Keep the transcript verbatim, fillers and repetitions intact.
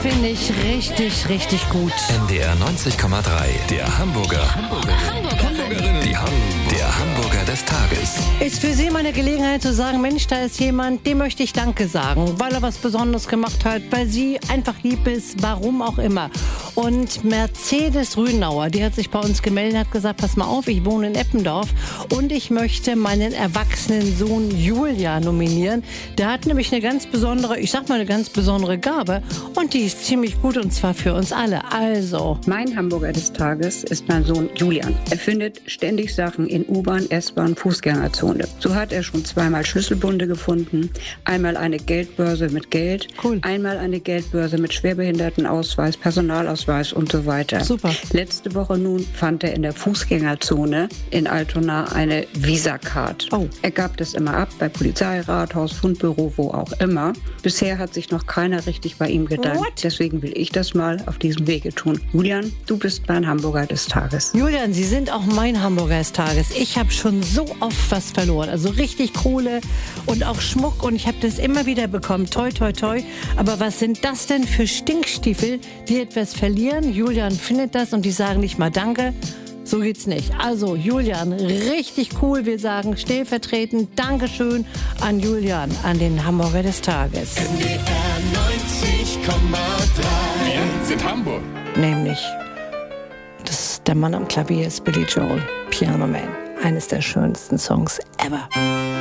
finde ich richtig, richtig gut. N D R neunzig Komma drei, der Hamburger. Hamburgerinnen. Die Ham der Hamburger des Tages. Ist für Sie mal eine Gelegenheit zu sagen, Mensch, da ist jemand, dem möchte ich Danke sagen, weil er was Besonderes gemacht hat, weil sie einfach lieb ist, warum auch immer. Und Mercedes Rühnauer, die hat sich bei uns gemeldet, hat gesagt, pass mal auf, ich wohne in Eppendorf und ich möchte meinen erwachsenen Sohn Julia nominieren. Der hat nämlich eine ganz besondere, ich sag mal eine ganz besondere Gabe und die ist ziemlich gut und zwar für uns alle. Also. Mein Hamburger des Tages ist mein Sohn Julian. Er findet ständig Sachen in U-Bahn, S-Bahn, Fußgängerzone. So hat er schon zweimal Schlüsselbunde gefunden, einmal eine Geldbörse mit Geld, cool. einmal eine Geldbörse mit Schwerbehindertenausweis, Personalausweis und so weiter. Super. Letzte Woche nun fand er in der Fußgängerzone in Altona eine Visa-Card. Oh. Er gab das immer ab, bei Polizei, Rathaus, Fundbüro, wo auch immer. Bisher hat sich noch keiner richtig bei ihm gedankt. What? Deswegen will ich das mal auf diesem Wege tun. Julian, du bist mein Hamburger des Tages. Julian, Sie sind auch mein Hamburger des Tages. Ich habe schon so oft was verloren. Also richtig Kohle und auch Schmuck und ich habe das immer wieder bekommen. Toi, toi, toi. Aber was sind das denn für Stinkstiefel, die etwas verlieren? Julian findet das und die sagen nicht mal Danke. So geht's nicht. Also Julian, richtig cool. Wir sagen stellvertretend Dankeschön an Julian, an den Hamburger des Tages. N D R neunzig Komma drei. Wir sind Hamburg. Nämlich, das, der Mann am Klavier ist Billy Joel, Piano Man. Eines der schönsten Songs ever.